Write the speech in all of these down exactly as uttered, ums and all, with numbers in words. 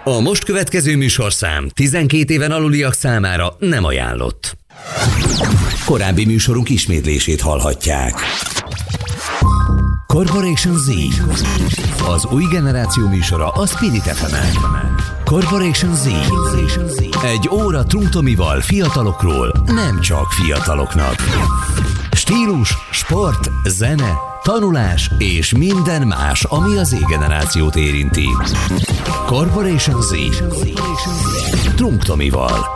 A most következő műsorszám tizenkét éven aluliak számára nem ajánlott. Korábbi műsorunk ismétlését hallhatják. Corporation Z. Az új generáció műsora a Spirit ef emen. Corporation Z. Egy óra Trunk Tomival fiatalokról, nem csak fiataloknak. Stílus, sport, zene, tanulás és minden más, ami az Z-generációt érinti. Corporation Z. Trunk Tomival.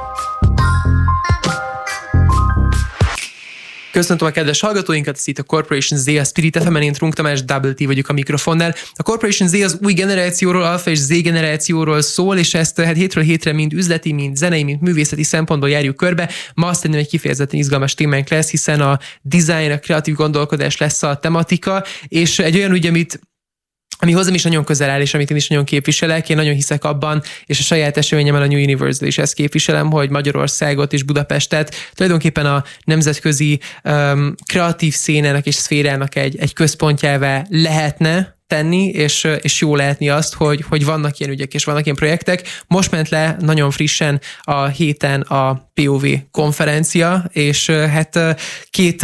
Köszöntöm a kedves hallgatóinkat, ez itt a Corporation Z, a Spirit ef emen, én Trunk Tamás, Double T vagyok a mikrofonnál. A Corporation Z az új generációról, alfa és Z generációról szól, és ezt hát hétről hétre mind üzleti, mind zenei, mind művészeti szempontból járjuk körbe. Ma azt szerintem egy kifejezetten izgalmas témánk lesz, hiszen a design, a kreatív gondolkodás lesz a tematika, és egy olyan ügy, amit ami hozzám is nagyon közel áll, és amit én is nagyon képviselek, én nagyon hiszek abban, és a saját eseményemmel a New Universal is ezt képviselem, hogy Magyarországot és Budapestet tulajdonképpen a nemzetközi um, kreatív szénának és szférának egy, egy központjává lehetne tenni, és, és jó lehetni azt, hogy, hogy vannak ilyen ügyek, és vannak ilyen projektek. Most ment le nagyon frissen a héten a pé o vé konferencia, és hát két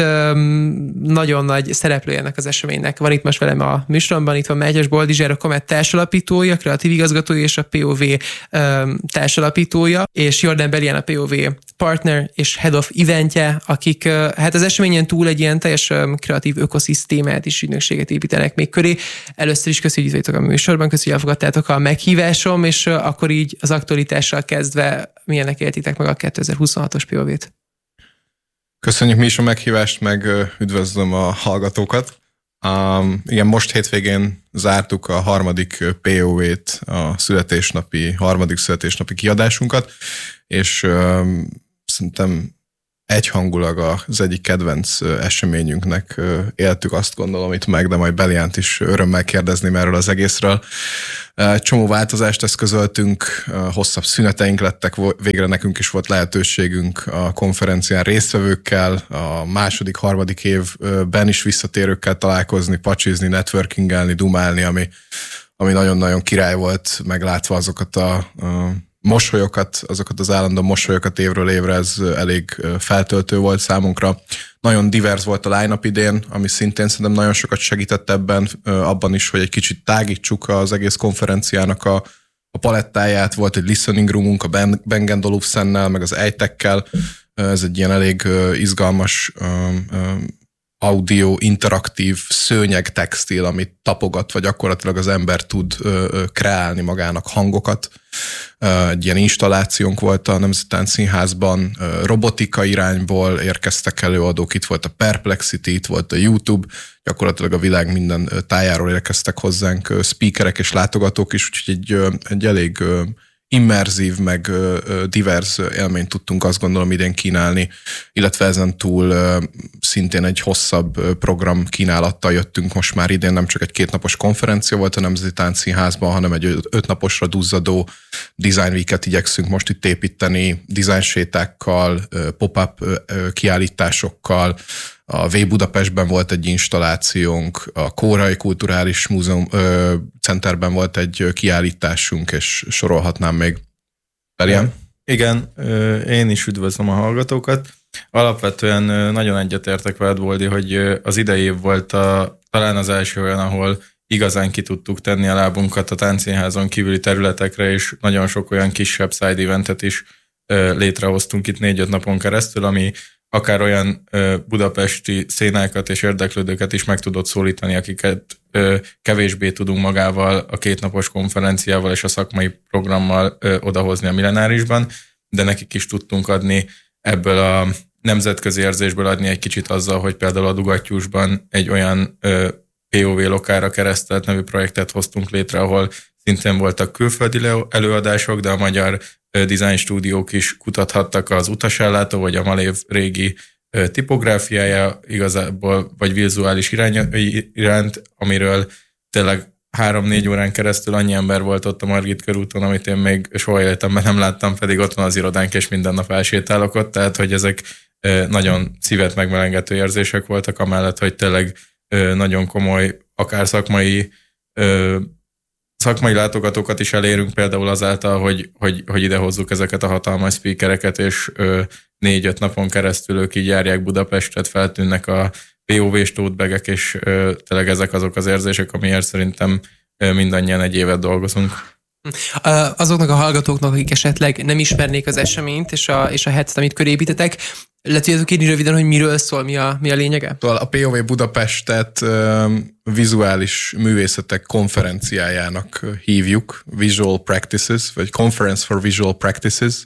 nagyon nagy szereplője ennek az eseménynek. Van itt most velem a műsoromban, itt van Mátyás Boldizsár, a Comet társalapítója, kreatív igazgatója, és a pé o vé társalapítója, és Jordan Belian, a pé o vé partner és head of eventje, akik hát az eseményen túl egy ilyen teljes kreatív ökoszisztémát és ügynökséget építenek még köré. Először is köszönjük, hogy itt vagytok a műsorban, köszönjük, hogy elfogadtátok a meghívásom, és akkor így az aktualitással kezdve milyennek éltitek meg a kétezer-huszonhatos pé o vét? Köszönjük mi is a meghívást, meg üdvözlöm a hallgatókat. Um, igen, most hétvégén zártuk a harmadik pé o vét, a születésnapi, harmadik születésnapi kiadásunkat, és um, szerintem egyhangulag az egyik kedvenc eseményünknek éltük, azt gondolom itt meg, de majd Beliánt is örömmel kérdezném erről az egészről. Csomó változást eszközöltünk, hosszabb szüneteink lettek, végre nekünk is volt lehetőségünk a konferencián résztvevőkkel, a második, harmadik évben is visszatérőkkel találkozni, pacsizni, networkingelni, dumálni, ami, ami nagyon-nagyon király volt, meglátva azokat a, a mosolyokat, azokat az állandó mosolyokat évről évre, ez elég feltöltő volt számunkra. Nagyon divers volt a line-up idén, ami szintén szerintem nagyon sokat segített ebben, abban is, hogy egy kicsit tágítsuk az egész konferenciának a, a palettáját. Volt egy listening roomunk a Bang and Olufsennel, meg az Ejtekkel. Ez egy ilyen elég izgalmas audio, interaktív szőnyeg textil, amit tapogat, vagy gyakorlatilag az ember tud ö, kreálni magának hangokat. Egy ilyen installációnk volt a Nemzeti Színházban, robotika irányból érkeztek előadók, itt volt a Perplexity, itt volt a YouTube, gyakorlatilag a világ minden tájáról érkeztek hozzánk speakerek és látogatók is, úgyhogy egy, egy elég immerzív, meg divers élményt tudtunk azt gondolom idén kínálni, illetve ezen túl szintén egy hosszabb program kínálattal jöttünk most már idén, nem csak egy kétnapos konferencia volt a Nemzeti Táncszínházban, hanem egy ötnaposra duzzadó Design Week-et igyekszünk most itt építeni, design sétákkal, pop-up kiállításokkal. A V Budapestben volt egy installációnk, a Kórai Kulturális Múzeum ö, Centerben volt egy kiállításunk, és sorolhatnám még. Belian? Igen, én is üdvözlöm a hallgatókat. Alapvetően nagyon egyetértek veled, Boldi, hogy az idei év volt a, talán az első olyan, ahol igazán ki tudtuk tenni a lábunkat a Táncszínházon kívüli területekre, és nagyon sok olyan kisebb side eventet is létrehoztunk itt négy-öt napon keresztül, ami akár olyan ö, budapesti szénákat és érdeklődőket is meg tudott szólítani, akiket ö, kevésbé tudunk magával a kétnapos konferenciával és a szakmai programmal ö, odahozni a Millenárisban, de nekik is tudtunk adni ebből a nemzetközi érzésből adni egy kicsit azzal, hogy például a Dugattyúsban egy olyan ö, pé o vé Lokára keresztelt nevű projektet hoztunk létre, ahol szintén voltak külföldi előadások, de a magyar design stúdiók is kutathattak az utasellátó, vagy a Malév régi tipográfiája igazából, vagy vizuális irány, iránt, amiről tényleg három-négy órán keresztül annyi ember volt ott a Margit körúton, amit én még soha életemben nem láttam, pedig ott van az irodánk, és minden nap elsétálok ott, tehát hogy ezek nagyon szívet megmelengető érzések voltak, amellett, hogy tényleg nagyon komoly, akár szakmai szakmai látogatókat is elérünk például azáltal, hogy, hogy, hogy idehozzuk ezeket a hatalmas speakereket, és ö, négy-öt napon keresztül ők így járják Budapestet, feltűnnek a pé o vé-s tote-bagek, és ö, tényleg ezek azok az érzések, amiért szerintem ö, mindannyian egy évet dolgozunk. Azoknak a hallgatóknak, akik esetleg nem ismernék az eseményt és a, és a hetet, amit körépítetek, le tudjátok írni röviden, hogy miről szól, mi a, mi a lényege? A pé o vé Budapestet um, vizuális művészetek konferenciájának hívjuk, Visual Practices, vagy Conference for Visual Practices.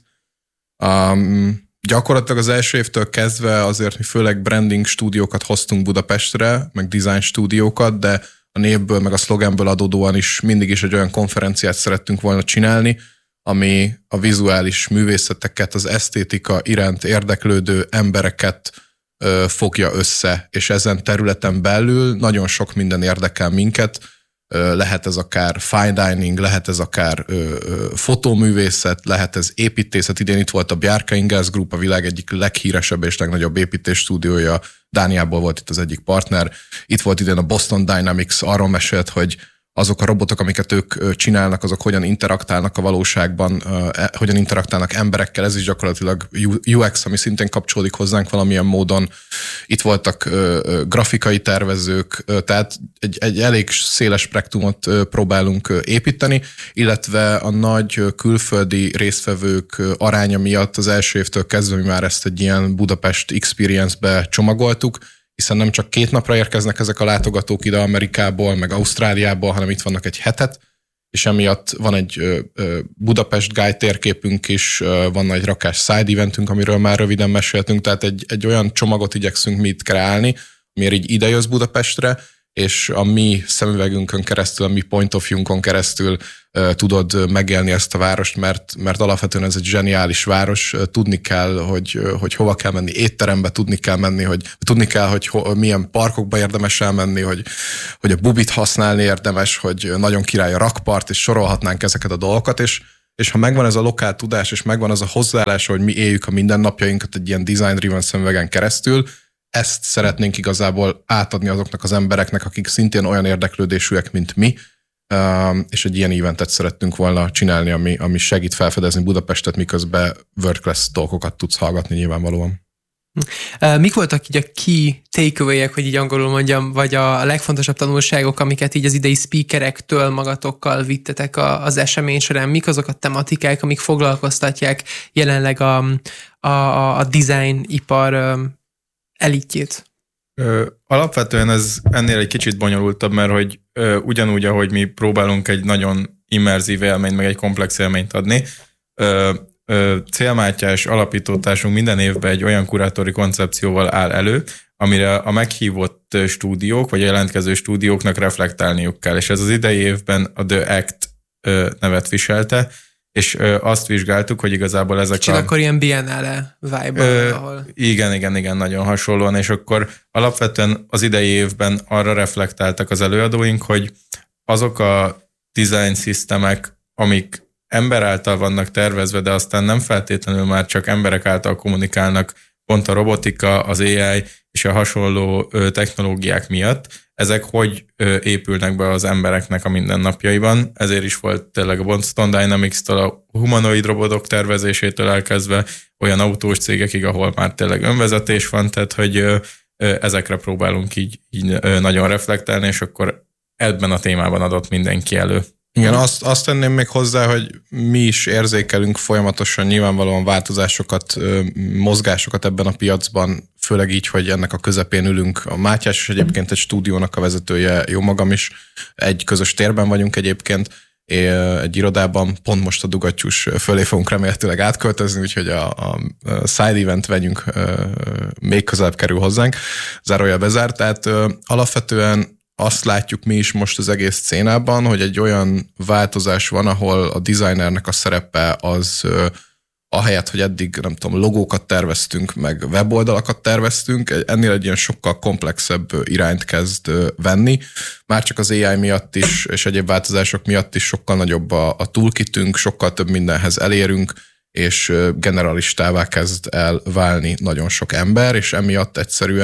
Um, gyakorlatilag az első évtől kezdve azért mi főleg branding stúdiókat hoztunk Budapestre, meg design stúdiókat, de a névből, meg a szlogenből adódóan is mindig is egy olyan konferenciát szerettünk volna csinálni, ami a vizuális művészeteket, az esztétika iránt érdeklődő embereket ö, fogja össze, és ezen területen belül nagyon sok minden érdekel minket. Ö, lehet ez akár fine dining, lehet ez akár ö, ö, fotóművészet, lehet ez építészet. Idén itt volt a Bjarka Ingels Group, a világ egyik leghíresebb és legnagyobb építés stúdiója. Dániából volt itt az egyik partner. Itt volt idén a Boston Dynamics, arról mesélt, hogy azok a robotok, amiket ők csinálnak, azok hogyan interaktálnak a valóságban, hogyan interaktálnak emberekkel, ez is gyakorlatilag u iksz, ami szintén kapcsolódik hozzánk valamilyen módon. Itt voltak grafikai tervezők, tehát egy, egy elég széles spektrumot próbálunk építeni, illetve a nagy külföldi résztvevők aránya miatt az első évtől kezdve mi már ezt egy ilyen Budapest Experience-be csomagoltuk, hiszen nem csak két napra érkeznek ezek a látogatók ide Amerikából, meg Ausztráliából, hanem itt vannak egy hetet, és emiatt van egy ö, ö, Budapest Guide térképünk is, ö, van egy rakás side eventünk, amiről már röviden meséltünk, tehát egy, egy olyan csomagot igyekszünk mi itt kreálni, miért így idejössz Budapestre, és a mi szemüvegünkön keresztül, a mi point of view-nkon keresztül uh, tudod megélni ezt a várost, mert, mert alapvetően ez egy zseniális város, tudni kell, hogy, hogy hova kell menni étterembe, tudni kell menni, hogy tudni kell, hogy ho, milyen parkokba érdemes elmenni, hogy, hogy a bubit használni érdemes, hogy nagyon király a rakpart, és sorolhatnánk ezeket a dolgokat, és, és ha megvan ez a lokál tudás, és megvan az a hozzáállás, hogy mi éljük a mindennapjainkat egy ilyen design-driven szemüvegen keresztül, ezt szeretnénk igazából átadni azoknak az embereknek, akik szintén olyan érdeklődésűek, mint mi, és egy ilyen eventet szerettünk volna csinálni, ami, ami segít felfedezni Budapestet, miközben world class dolgokat tudsz hallgatni nyilvánvalóan. Mik voltak így a key takeaway-ek, hogy így angolul mondjam, vagy a legfontosabb tanulságok, amiket így az idei speakerektől magatokkal vittetek az esemény során? Mik azok a tematikák, amik foglalkoztatják jelenleg a, a, a design ipar elitjét? Ö, alapvetően ez ennél egy kicsit bonyolultabb, mert hogy ö, ugyanúgy, ahogy mi próbálunk egy nagyon immerzív élményt, meg egy komplex élményt adni, ö, ö, Célmátyás alapítótársunk minden évben egy olyan kurátori koncepcióval áll elő, amire a meghívott stúdiók, vagy jelentkező stúdióknak reflektálniuk kell, és ez az idei évben a The Act ö, nevet viselte, és ö, azt vizsgáltuk, hogy igazából ezek Kicsit a... akkor ilyen Biennale vibe, ö, ahol... Igen, igen, igen, nagyon hasonlóan, és akkor alapvetően az idei évben arra reflektáltak az előadóink, hogy azok a design szisztemek, amik ember által vannak tervezve, de aztán nem feltétlenül már csak emberek által kommunikálnak, pont a robotika, az á i és a hasonló ö, technológiák miatt, ezek hogy ö, épülnek be az embereknek a mindennapjaiban. Ezért is volt tényleg a Boston Dynamics-től a humanoid robotok tervezésétől elkezdve olyan autós cégekig, ahol már tényleg önvezetés van, tehát hogy ö, ö, ezekre próbálunk így, így ö, nagyon reflektálni, és akkor ebben a témában adott mindenki elő. Igen, azt, azt tenném még hozzá, hogy mi is érzékelünk folyamatosan nyilvánvalóan változásokat, mozgásokat ebben a piacban, főleg így, hogy ennek a közepén ülünk. A Mátyás is egyébként egy stúdiónak a vezetője, jó magam is, egy közös térben vagyunk egyébként, egy irodában, pont most a dugattyús fölé fogunk remélhetőleg átköltözni, úgyhogy a, a side event vegyünk még közelebb kerül hozzánk, zárójel bezárt, tehát alapvetően azt látjuk mi is most az egész szcénában, hogy egy olyan változás van, ahol a designernek a szerepe az ahelyett, hogy eddig, nem tudom, logókat terveztünk, meg weboldalakat terveztünk, ennél egy ilyen sokkal komplexebb irányt kezd venni. Már csak az á i miatt is, és egyéb változások miatt is sokkal nagyobb a, a toolkitünk, sokkal több mindenhez elérünk, és generalistává kezd el válni nagyon sok ember, és emiatt egyszerűen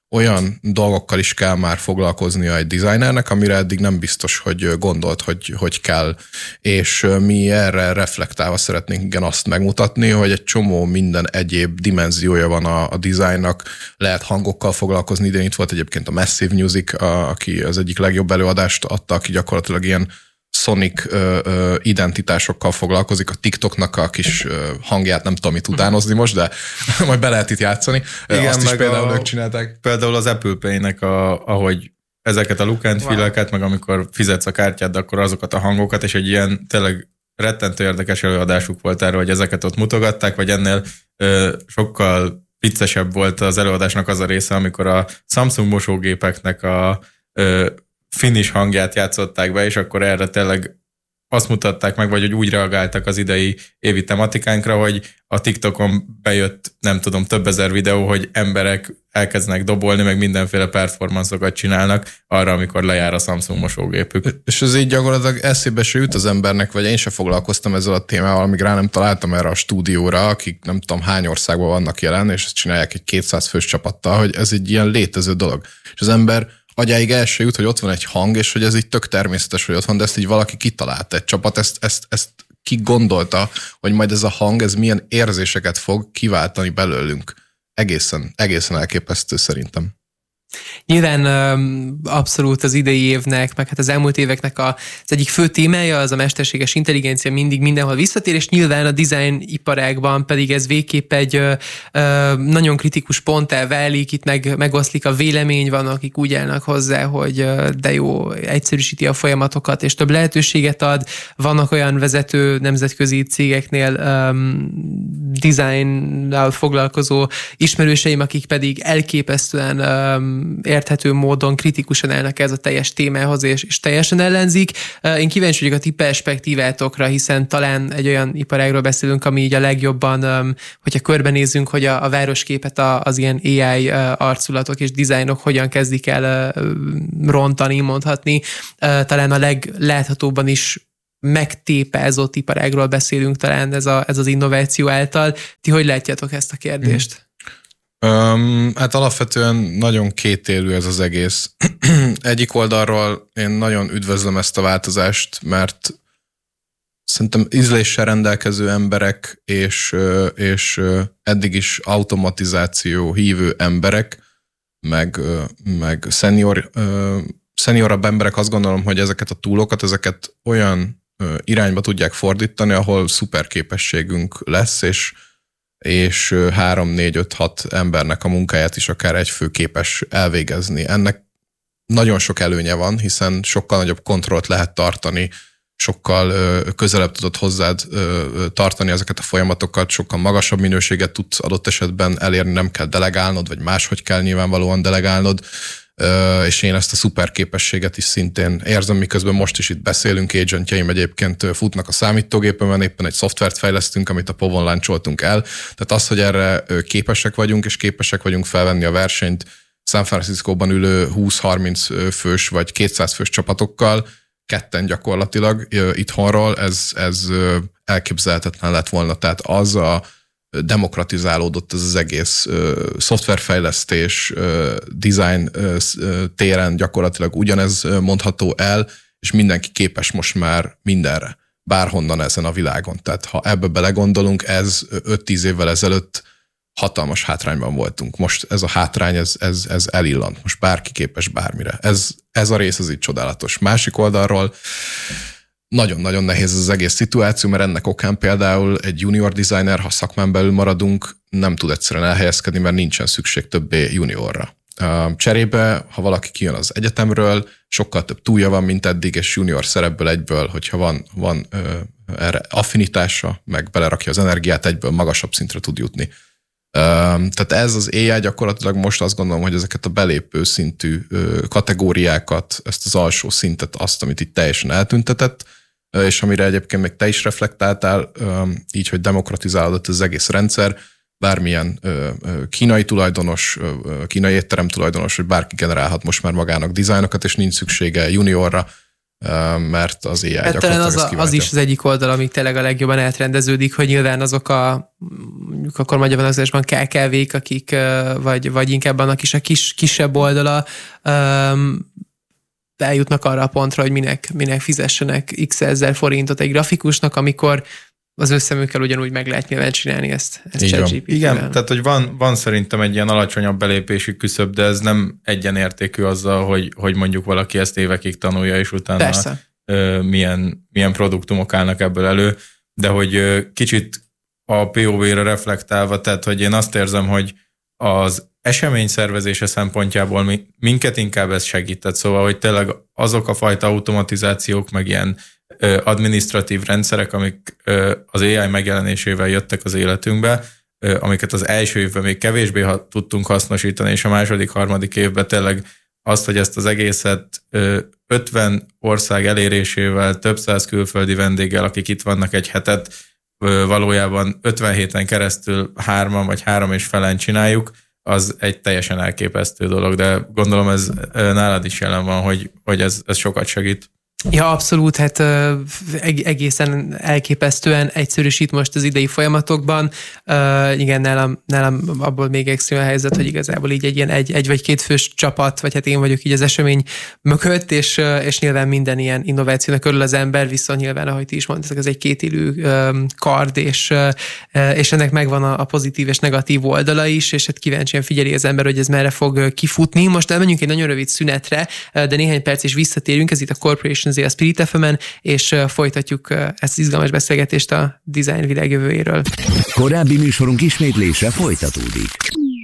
olyan dolgokkal is kell már foglalkoznia egy designernek, amire eddig nem biztos, hogy gondolt, hogy, hogy kell. És mi erre reflektálva szeretnénk igen azt megmutatni, hogy egy csomó minden egyéb dimenziója van a, a designnak. Lehet hangokkal foglalkozni, idén itt volt egyébként a Massive Music, a, aki az egyik legjobb előadást adta, aki gyakorlatilag ilyen sonic ö, ö, identitásokkal foglalkozik, a TikToknak a kis ö, hangját nem tudom mit utánozni most, de majd be lehet itt játszani. Igen, azt is például a, ők csinálták. Például az Apple Pay-nek, a, ahogy ezeket a look and feel-eket, meg amikor fizetsz a kártyád, akkor azokat a hangokat, és egy ilyen tényleg rettentő érdekes előadásuk volt erről, hogy ezeket ott mutogatták, vagy ennél ö, sokkal viccesebb volt az előadásnak az a része, amikor a Samsung mosógépeknek a ö, finnish hangját játszották be, és akkor erre tényleg azt mutatták meg, vagy hogy úgy reagáltak az idei évi tematikánkra, hogy a TikTokon bejött, nem tudom, több ezer videó, hogy emberek elkezdenek dobolni, meg mindenféle performancokat csinálnak arra, amikor lejár a Samsung mosógépük. És ez így gyakorlatilag eszébe se jut az embernek, vagy én se foglalkoztam ezzel a témával, amíg rá nem találtam erre a stúdióra, akik nem tudom hány országban vannak jelen, és ezt csinálják egy kétszáz fős csapattal, hogy ez egy ilyen létező dolog. És az ember agyáig el se jut, hogy ott van egy hang, és hogy ez így tök természetes, hogy ott van, de ezt így valaki kitalálta, egy csapat, ezt, ezt, ezt ki gondolta, hogy majd ez a hang, ez milyen érzéseket fog kiváltani belőlünk. Egészen, egészen elképesztő szerintem. Nyilván abszolút az idei évnek, meg hát az elmúlt éveknek az egyik fő témája az a mesterséges intelligencia, mindig mindenhol visszatér, és nyilván a design iparágban pedig ez végképp egy nagyon kritikus ponttá válik, itt meg, megoszlik a vélemény, van, akik úgy állnak hozzá, hogy de jó, egyszerűsíti a folyamatokat, és több lehetőséget ad. Vannak olyan vezető nemzetközi cégeknél um, designnal foglalkozó ismerőseim, akik pedig elképesztően um, érthető módon kritikusan állnak ez a teljes témához, és, és teljesen ellenzik. Én kíváncsi vagyok a ti perspektívátokra, hiszen talán egy olyan iparágról beszélünk, ami így a legjobban, hogyha körbenézzünk, hogy a, a városképet az ilyen á i arculatok és dizájnok hogyan kezdik el rontani, mondhatni. Talán a legláthatóbban is megtépázott iparágról beszélünk talán ez, a, ez az innováció által. Ti hogy látjátok ezt a kérdést? Mm. Um, hát alapvetően nagyon kétélű ez az egész. Egyik oldalról én nagyon üdvözlöm ezt a változást, mert szerintem ízléssel rendelkező emberek és, és eddig is automatizáció hívő emberek, meg, meg senior, szeniorabb emberek azt gondolom, hogy ezeket a túlokat, ezeket olyan irányba tudják fordítani, ahol szuper képességünk lesz, és és három, négy, öt, hat embernek a munkáját is akár egy fő képes elvégezni. Ennek nagyon sok előnye van, hiszen sokkal nagyobb kontrollt lehet tartani, sokkal közelebb tudod hozzád tartani ezeket a folyamatokat, sokkal magasabb minőséget tudsz adott esetben elérni, nem kell delegálnod, vagy máshogy kell nyilvánvalóan delegálnod, és én ezt a szuper képességet is szintén érzem, miközben most is itt beszélünk, agentjeim egyébként futnak a számítógépemen, éppen egy szoftvert fejlesztünk, amit a Povon láncsoltunk el. Tehát az, hogy erre képesek vagyunk, és képesek vagyunk felvenni a versenyt San Franciscóban ülő húsz-harminc fős vagy kétszáz fős csapatokkal, ketten gyakorlatilag itthonról, ez, ez elképzelhetetlen lett volna. Tehát az a demokratizálódott ez az egész uh, szoftverfejlesztés, uh, design uh, téren gyakorlatilag ugyanez mondható el, és mindenki képes most már mindenre, bárhonnan ezen a világon. Tehát ha ebbe belegondolunk, ez öt-tíz évvel ezelőtt hatalmas hátrányban voltunk. Most ez a hátrány, ez, ez, ez elillant. Most bárki képes bármire. Ez, ez a rész az így csodálatos. Másik oldalról nagyon-nagyon nehéz az egész szituáció, mert ennek okán például egy junior designer, ha szakmán belül maradunk, nem tud egyszerűen elhelyezkedni, mert nincsen szükség többé juniorra. Cserébe, ha valaki kijön az egyetemről, sokkal több túlja van, mint eddig, és junior szerepből egyből, hogyha van, van ö, erre affinitása, meg belerakja az energiát, egyből magasabb szintre tud jutni. Ö, tehát ez az á i gyakorlatilag most azt gondolom, hogy ezeket a belépő szintű ö, kategóriákat, ezt az alsó szintet, azt, amit itt teljesen eltüntetett, és amire egyébként még te is reflektáltál, így, hogy demokratizálódott az egész rendszer, bármilyen kínai tulajdonos, kínai étterem tulajdonos, vagy bárki generálhat most már magának dizájnokat, és nincs szüksége juniorra, mert az á i hát talán az, a, az is az egyik oldal, ami tényleg a legjobban átrendeződik, hogy nyilván azok a akkor magyar vonatkozásban ká ká vék, akik, vagy, vagy inkább annak is a kis, kisebb oldala, eljutnak arra a pontra, hogy minek, minek fizessenek x ezer forintot egy grafikusnak, amikor az összeműkkel ugyanúgy meg lehet nyilván csinálni ezt. ezt Igen, tehát hogy van, van szerintem egy ilyen alacsonyabb belépési küszöb, de ez nem egyenértékű azzal, hogy, hogy mondjuk valaki ezt évekig tanulja, és utána ö, milyen, milyen produktumok állnak ebből elő, de hogy ö, kicsit a pé o vé-re reflektálva, tehát hogy én azt érzem, hogy az esemény szervezése szempontjából mi, minket inkább ez segített, szóval, hogy tényleg azok a fajta automatizációk, meg ilyen ö, administratív rendszerek, amik ö, az á i megjelenésével jöttek az életünkbe, ö, amiket az első évben még kevésbé ha, tudtunk hasznosítani, és a második, harmadik évben tényleg azt, hogy ezt az egészet ö, ötven ország elérésével, több száz külföldi vendéggel, akik itt vannak egy hetet, ö, valójában ötven héten keresztül hárman vagy három és felen csináljuk, az egy teljesen elképesztő dolog, de gondolom ez nálad is jelen van, hogy, hogy ez, ez sokat segít. Ja, abszolút, hát egészen elképesztően egyszerűsít most az idei folyamatokban. Uh, igen, nálam, nálam abból még extrém a helyzet, hogy igazából így egy ilyen egy, egy vagy két fős csapat, vagy hát én vagyok így az esemény mögött, és, és nyilván minden ilyen innovációnak örül az ember, viszont nyilván, ahogy ti is mondtátok, ez egy kétélű kard, és, és ennek megvan a, a pozitív és negatív oldala is, és hát kíváncsian figyeli az ember, hogy ez merre fog kifutni. Most elmenjünk egy nagyon rövid szünetre, de néhány perc is visszatérünk, ez itt a Corporation Z a Spirit ef em-en, és folytatjuk ezt az izgalmas beszélgetést a design világ jövőjéről. Korábbi műsorunk ismétlése folytatódik.